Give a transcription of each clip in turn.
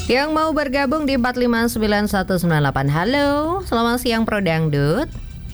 Yang mau bergabung di 4591198. Halo, selamat siang Pro Dangdut.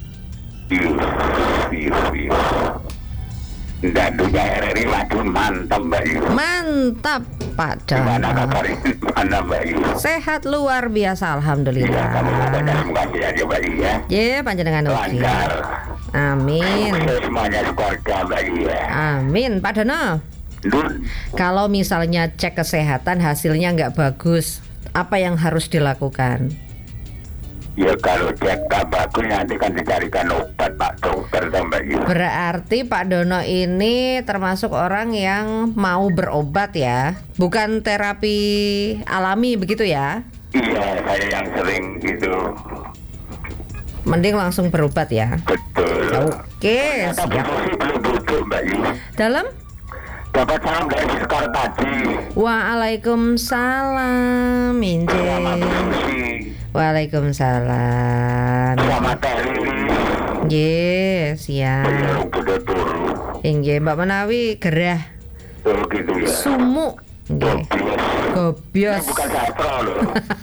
Dangdutnya RRI Madiun mantap Mbak Yu. Mantap Pak Gimana Dono. kabarnya? Mana Mbak Yu? Sehat luar biasa, Ya, alhamdulillah. kamu banyak terima kasih aja Mbak Yu ya. Ye, panjenengan oke. Lancar. Amin. Semuanya keluarga Mbak Yu ya. Amin, Pak Dono. Dun, Kalau misalnya cek kesehatan hasilnya nggak bagus, apa yang harus dilakukan? ya kalau cek tak bagus nanti kan dicarikan obat Pak Dokter Mbak Yu. Berarti Pak Dono ini termasuk orang yang mau berobat ya, bukan terapi alami begitu ya? Iya, saya yang sering gitu. Mending langsung berobat ya. Betul. Oke, Tapi siap. sih belum duduk Mbak Yu. Dalam? Dapat salam dari Sekar tadi. Waalaikumsalam, Inje. Sama Bu Susi. Waalaikumsalam. Sama Teh Lili. Nggih, siap. Belum turu. Inggih, Mbak Menawi gerah Oh gitu ya. sumuk. Nggih. Gobios. Bukan sastra loh.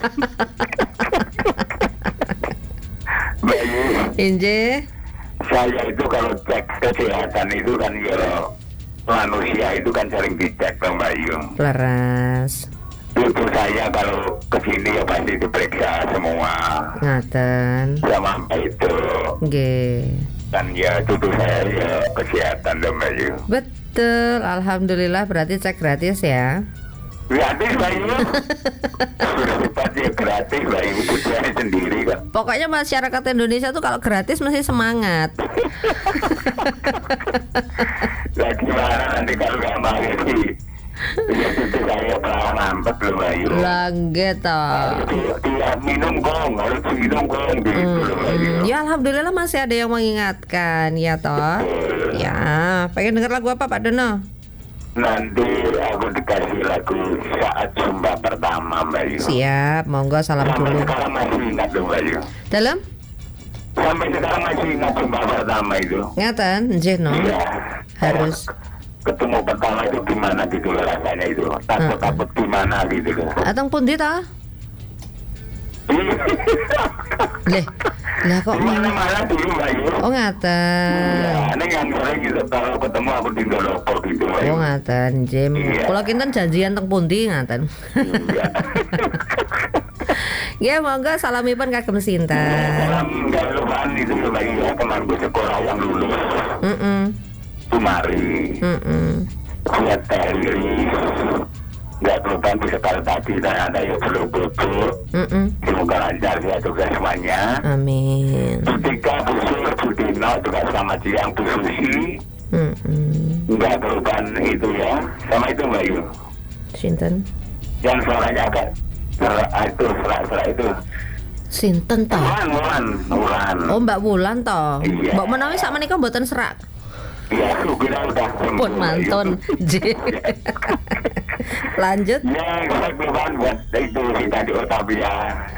Mbak Yu, Inje. saya itu kalau cek kesehatan itu kan ya manusia itu kan sering dicek loh Mbak Yu. Leras. Itu saya kalau kesini ya pasti diperiksa semua Ngaten. sama Mbak itu. Nggih. Dan ya tutup saya ya kesehatan loh Mbak Yu. Betul, alhamdulillah berarti cek gratis ya. Gratis Mbak Yu. Sudah pasti gratis Mbak Yu. Saya sendiri kan. Pokoknya masyarakat Indonesia tuh kalau gratis masih semangat. Lah gimana nanti kalau nggak mau sih? Ya itu saya pernah mampet loh Mbak Yu. Lah nggih toh. Dia minum gong, harus minum gong gitu loh Mbak Yu. Ya alhamdulillah masih ada yang mengingatkan ya toh. Ya, pengen denger lagu apa Pak Dono? Nanti aku dikasih lagu saat jumpa pertama Mbak Yu. Siap, monggo salam Sampai dulu. sekarang masih ingat loh Mbak Yu. Dalam? Sampai sekarang masih ingat jumpa pertama itu. Ngaten, nggih no. Iya. Harus. Ketemu pertama itu gimana gitu loh rasanya itu. Takut-takut gimana gitu loh. Ateng pundi toh? Leh, lah kok Mana dulu Mbak Yu. Oh ngaten. Ya, ini yang sering gitu kalau ketemu aku di Dolopo gitu Mbak Yu. Oh ngaten, Jim. Iya. Kula kinten janjian teng pundi ngaten. Iya. Ya monggo salamipun kagem sinten. Salam gak lupaan itu loh Mbak Yu. Temanku sekolah yang dulu Sumari. Dia Teli. Gak kelupaan di sekolah tadi. Ternyata ya belum bodoh. Semoga lancar ya tugas semuanya. Amin. Ketika Bu Sur, Bu Dino juga selamat siang Bu Susi. Enggak kelupaan itu ya. Sama itu Mbak Yu. Sinten? Yang suaranya agak serak itu. Sinten toh? Wulan. Oh Mbak Wulan toh. Iya. Mbak menawi sakmenika mboten serak. Iya, aku kira udah Pun mantun. J. Lanjut. Ya, saya kelupaan buat itu kita di Otavia.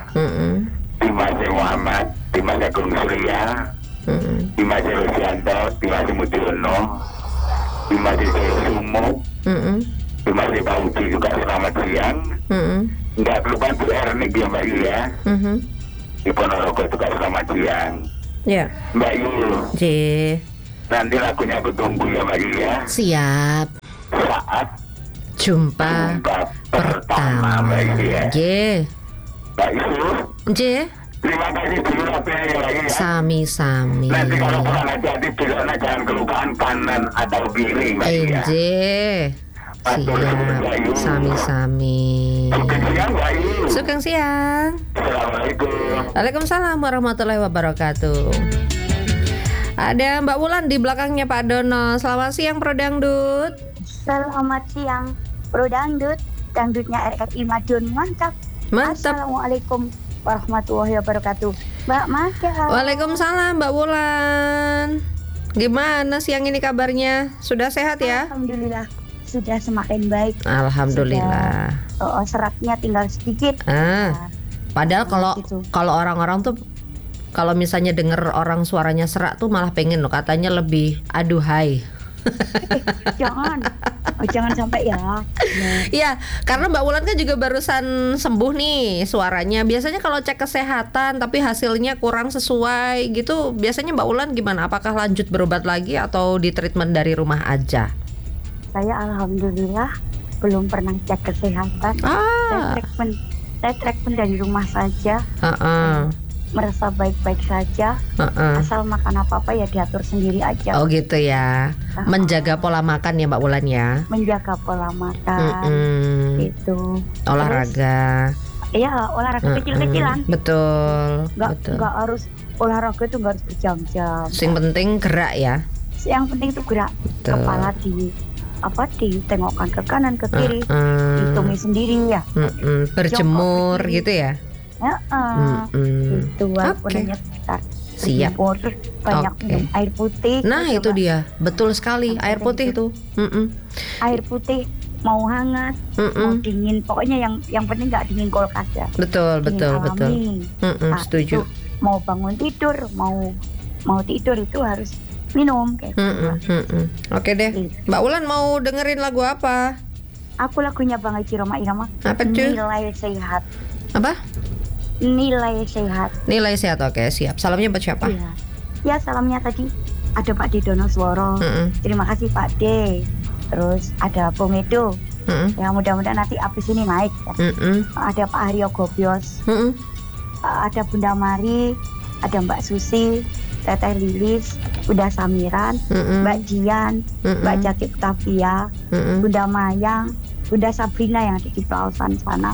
Dimas Muhammad, Dimas Agung Surya, Dimas Rosianto, Dimas Mudiono, Dimas Sumo, Dimas Pauji juga selamat siang. Enggak kelupaan Bu Ernik ya Mbak Yu ya. Di Ponorogo juga selamat siang. Ya. Mbak Yu, J. nanti lagunya aku tunggu ya Mbak Yu ya. Siap. Saat Jumpa jumpa pertama Mbak Yu ya. J. Mbak Yu, J. terima kasih dulu apa ya Mbak Yu ya. Sami-sami. Nanti kalau pulang hati-hati beloknya jangan kelupaan kanan atau kiri Mbak Yu ya. J. Siap. Sami-sami. Sugeng siang Mbak Yu. Sugeng siang. Assalamualaikum. Waalaikumsalam warahmatullahi wabarakatuh. Ada Mbak Wulan di belakangnya Pak Dono. Selamat siang Pro Dangdut. Selamat siang, Pro Dangdut, Dangdutnya RRI Madiun mantap. Mantap. Assalamualaikum warahmatullahi wabarakatuh. Mbak Maga. Waalaikumsalam Mbak Wulan. Gimana siang ini kabarnya? Sudah sehat ya? Alhamdulillah sudah semakin baik. Alhamdulillah. Seratnya tinggal sedikit. Padahal Gitu. kalau orang-orang tuh kalau misalnya denger orang suaranya serak tuh malah pengen loh katanya lebih aduhai. Jangan. Oh, jangan sampai ya. Iya, karena Mbak Wulan kan juga barusan sembuh nih suaranya. Biasanya kalau cek kesehatan tapi hasilnya kurang sesuai gitu, biasanya Mbak Wulan gimana? Apakah lanjut berobat lagi atau di treatment dari rumah aja? Saya alhamdulillah belum pernah cek kesehatan. Saya treatment dari rumah saja. Merasa baik-baik saja. Asal makan apa-apa ya diatur sendiri aja. Oh gitu ya. Menjaga pola makan ya Mbak Wulan ya. Menjaga pola makan. Itu. Olahraga. Iya, olahraga kecil-kecilan. Betul. Nggak harus olahraga itu nggak harus berjam-jam. Yang penting gerak ya. Yang penting itu gerak. Betul. Kepala ditengokkan ke kanan ke kiri, ditumis sendiri ya. Berjemur gitu ya. Itu walaupun sekitar siap. Terus banyak minum air putih. Nah itu dia, betul sekali air putih itu. Air putih mau hangat, mau dingin, pokoknya yang penting nggak dingin kulkas ya. Betul. Setuju. Mau bangun tidur, mau tidur itu harus minum kayak gitu. Oke deh, Mbak Wulan mau dengerin lagu apa? Aku lagunya Bang Haji Roma Irama. Apa cuy? Nilai sehat. Apa? Nilai sehat. Nilai sehat, oke siap. Salamnya buat siapa? Ya salamnya tadi ada Pak D Donosworo. Terima kasih Pak D. Terus ada Bung Edo. Ya mudah-mudahan nanti abis ini naik ya. Ada Pak Haryo Gobios. Ada Bunda Mari. Ada Mbak Susi, Teteh Lilis, Bunda Samiran, Mbak Dian, Mbak Jati Octavia, Bunda Mayang, Bunda Sabrina yang ada di Pausan sana.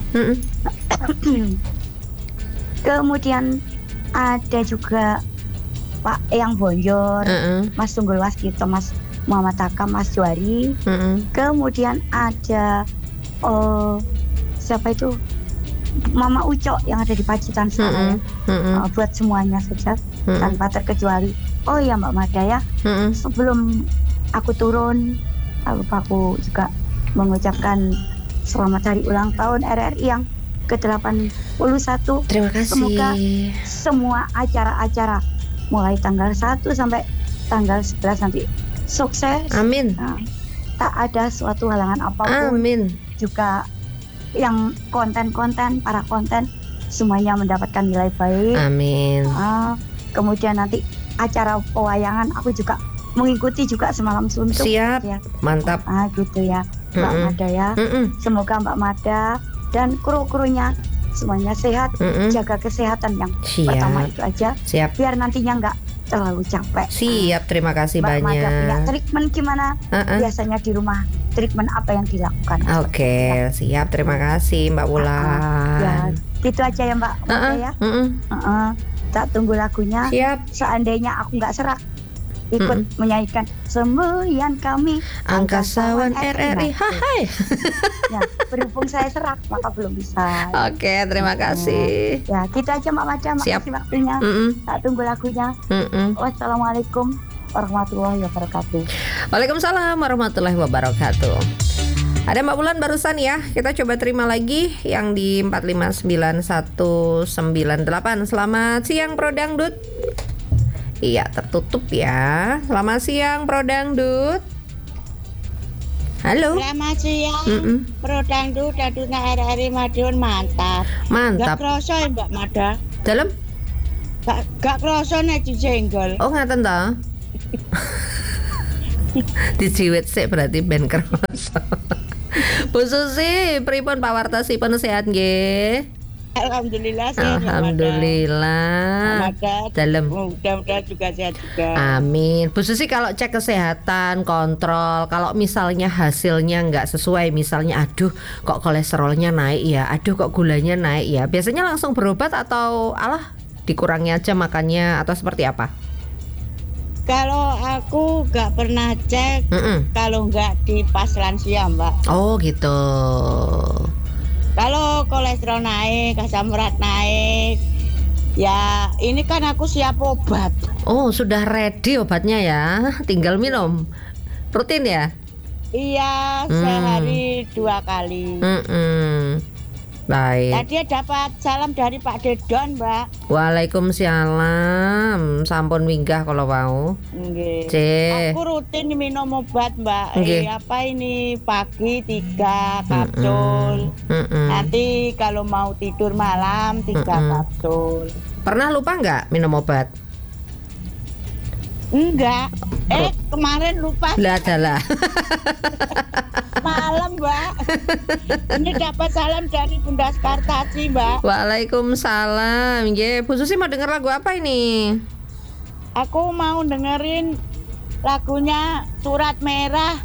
Kemudian ada juga Pak Eyang Bonjor, Mas Tunggul Waskito, Mas Muhammad Taka, Mas Juari. Kemudian ada siapa itu? Mama Ucok yang ada di Pacitan sana ya. Buat semuanya saja tanpa terkecuali. Oh ya Mbak Mada ya. Sebelum aku turun, aku juga mengucapkan selamat hari ulang tahun RRI yang ke-81. Terima kasih. Semoga semua acara-acara mulai tanggal 1 sampai tanggal 11 nanti sukses. Amin. Tak ada suatu halangan apapun. Amin. Juga yang konten-konten, para konten semuanya mendapatkan nilai baik. Amin. Kemudian nanti acara pewayangan aku juga mengikuti juga semalam suntuk. Siap. Ya. Mantap. Gitu ya Mbak Mada ya. Semoga Mbak Mada dan kru-krunya semuanya sehat. Jaga kesehatan yang pertama itu aja. Siap. Biar nantinya nggak terlalu capek. Siap, terima kasih Mbak banyak. Mada punya treatment gimana? Biasanya di rumah treatment apa yang dilakukan? Oke, siap, terima kasih Mbak Wulan. Ya, gitu aja ya Mbak Mada ya. Tak tunggu lagunya. Siap. Seandainya aku nggak serak ikut menyanyikan Semboyan Kami Angkasawan RRI. Hai. Ya, berhubung saya serak maka belum bisa. Oke, terima kasih. Ya, gitu aja Mbak Mada. Makasih waktunya. Tak tunggu lagunya. Wassalamualaikum warahmatullahi wabarakatuh. Waalaikumsalam warahmatullahi wabarakatuh. Ada Mbak Wulan barusan ya. Kita coba terima lagi yang di 4591198. Selamat siang Pro Dangdut. Iya, tertutup ya. Selamat siang Pro Dangdut. Halo. Selamat siang. Pro Dangdut, Dangdutnya RRI Madiun mantap. Mantap. Gak kerasa ya Mbak Mada. Dalam? Gak kerasa nek dijenggol. Oh ngaten ta? Dijiwit sih berarti ben kerasa. Bu Susi, pripun pawartosipun sehat nggih? Alhamdulillah sehat. Alhamdulillah. Dalam. Mudah-mudahan juga sehat juga. Amin. Bu Susi kalau cek kesehatan, kontrol, kalau misalnya hasilnya nggak sesuai, misalnya aduh kok kolesterolnya naik ya, aduh kok gulanya naik ya, biasanya langsung berobat atau alah dikurangi aja makannya atau seperti apa? Kalau aku nggak pernah cek, kalau nggak di pas lansia Mbak. Oh gitu. Kalau kolesterol naik, asam urat naik, ya ini kan aku siap obat. Oh sudah ready obatnya ya, tinggal minum. Rutin ya? Iya, sehari 2 kali. Baik. Tadi dapat salam dari Pak Dedon, Mbak. Waalaikumsalam. Sampun minggah kalau mau. Nggih. Aku rutin minum obat, Mbak. Apa ini pagi 3 kapsul. Nanti kalau mau tidur malam 3 kapsul. Pernah lupa nggak minum obat? Enggak. Kemarin lupa. Lah adalah. Malam, Mbak. Ini dapat salam dari Bunda Skartaci, Mbak. Waalaikumsalam. Bu Susi mau denger lagu apa ini? Aku mau dengerin lagunya Surat Merah.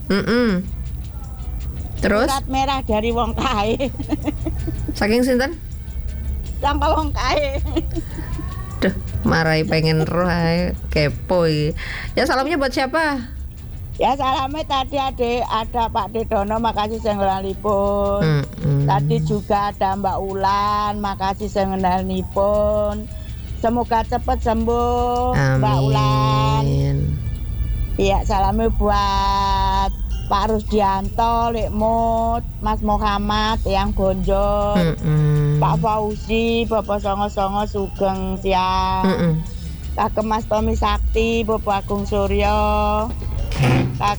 Terus? Surat Merah dari Wong Kae. Saking sinten? Sangka Wong Kae. Duh, marai pengen roh kepo. Ya salamnya buat siapa? Ya salamnya tadi ada Pak Dedono, makasih sengelalipun. Tadi juga ada Mbak Ulan, makasih sengelalipun. Semoga cepat sembuh. Amin. Mbak Ulan. Iya, salamnya buat Pak Rusdianto, Lek Mut, Mas Muhammad yang Gonjol, Pak Fauzi, Bapak Songo-Songo Sugeng Siang, Kak Mas Tommy Sakti, Bapak Agung Suryo, Kak